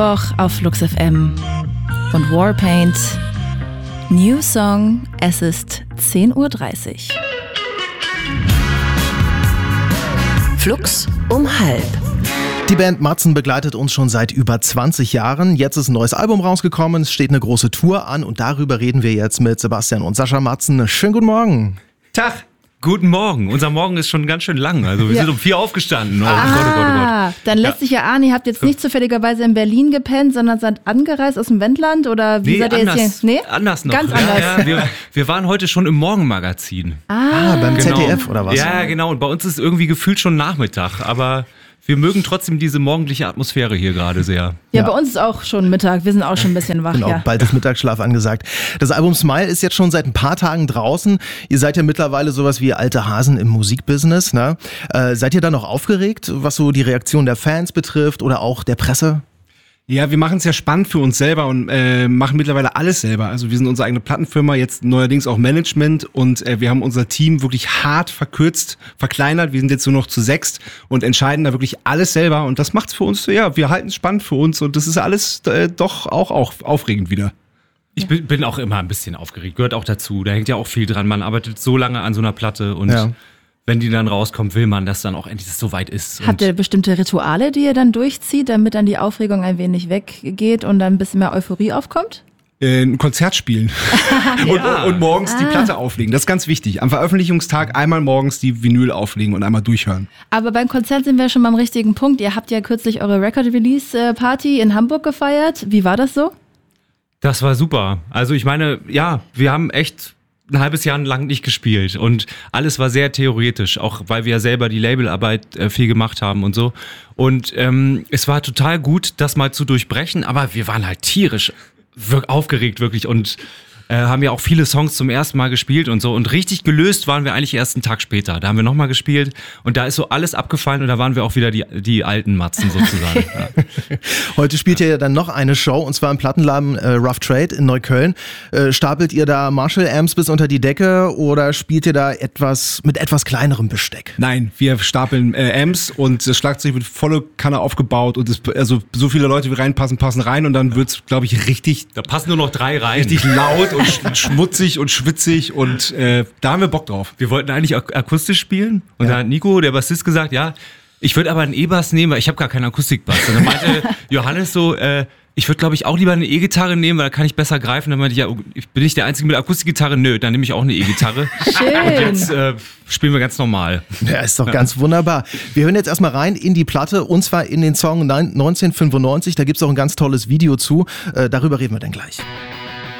Auch auf Flux FM und Warpaint. New Song, es ist 10:30 Uhr. Flux um halb. Die Band Matzen begleitet uns schon seit über 20 Jahren. Jetzt ist ein neues Album rausgekommen, es steht eine große Tour an und darüber reden wir jetzt mit Sebastian und Sascha Matzen. Schönen guten Morgen. Tag. Guten Morgen. Unser Morgen ist schon ganz schön lang. Also wir sind um 4 aufgestanden. Oh Gott. Dann lässt sich ja ahnen, ihr habt jetzt nicht zufälligerweise in Berlin gepennt, sondern seid angereist aus dem Wendland oder wie seid ihr jetzt hier? Nee, anders noch. Ganz anders. Ja, wir waren heute schon im Morgenmagazin. Beim Genau. ZDF oder was? Ja, genau. Und bei uns ist irgendwie gefühlt schon Nachmittag. Aber wir mögen trotzdem diese morgendliche Atmosphäre hier gerade sehr. Ja, bei uns ist auch schon Mittag. Wir sind auch schon ein bisschen wach. Genau, Ja. bald ist Mittagsschlaf angesagt. Das Album Smile ist jetzt schon seit ein paar Tagen draußen. Ihr seid ja mittlerweile sowas wie alte Hasen im Musikbusiness. Ne? Seid ihr da noch aufgeregt, was so die Reaktion der Fans betrifft oder auch der Presse? Ja, wir machen es ja spannend für uns selber und machen mittlerweile alles selber. Also wir sind unsere eigene Plattenfirma, jetzt neuerdings auch Management und wir haben unser Team wirklich hart verkleinert. Wir sind jetzt nur noch zu 6 und entscheiden da wirklich alles selber und das macht's für uns, ja, wir halten es spannend für uns und das ist alles doch auch aufregend wieder. Ich bin auch immer ein bisschen aufgeregt, gehört auch dazu. Da hängt ja auch viel dran. Man arbeitet so lange an so einer Platte und wenn die dann rauskommt, will man, dass dann auch endlich das so weit ist. Habt ihr bestimmte Rituale, die ihr dann durchzieht, damit dann die Aufregung ein wenig weggeht und dann ein bisschen mehr Euphorie aufkommt? Ein Konzert spielen und morgens die Platte auflegen. Das ist ganz wichtig. Am Veröffentlichungstag einmal morgens die Vinyl auflegen und einmal durchhören. Aber beim Konzert sind wir schon beim richtigen Punkt. Ihr habt ja kürzlich eure Record-Release-Party in Hamburg gefeiert. Wie war das so? Das war super. Also ich meine, ja, wir haben echt ein halbes Jahr lang nicht gespielt und alles war sehr theoretisch, auch weil wir ja selber die Labelarbeit viel gemacht haben und so. Und es war total gut, das mal zu durchbrechen, aber wir waren halt tierisch aufgeregt wirklich und haben ja auch viele Songs zum ersten Mal gespielt und so. Und richtig gelöst waren wir eigentlich erst einen Tag später. Da haben wir nochmal gespielt und da ist so alles abgefallen und da waren wir auch wieder die alten Matzen sozusagen. Ja. Heute spielt ihr ja dann noch eine Show und zwar im Plattenladen Rough Trade in Neukölln. Stapelt ihr da Marshall-Amps bis unter die Decke oder spielt ihr da mit etwas kleinerem Besteck? Nein, wir stapeln Amps und das Schlagzeug wird volle Kanne aufgebaut und also so viele Leute wie reinpassen, passen rein und dann wird's, glaube ich, richtig. Da passen nur noch 3 rein. Richtig laut und schmutzig und schwitzig und da haben wir Bock drauf. Wir wollten eigentlich akustisch spielen und da hat Nico, der Bassist, gesagt, ja, ich würde aber einen E-Bass nehmen, weil ich habe gar keinen Akustikbass. Und dann meinte Johannes so, ich würde, glaube ich, auch lieber eine E-Gitarre nehmen, weil da kann ich besser greifen. Dann meinte ich, ja, bin ich der Einzige mit Akustikgitarre? Nö, dann nehme ich auch eine E-Gitarre. Schön. Und jetzt spielen wir ganz normal. Ja, ist doch ganz wunderbar. Wir hören jetzt erstmal rein in die Platte und zwar in den Song 1995. Da gibt's auch ein ganz tolles Video zu. Darüber reden wir dann gleich.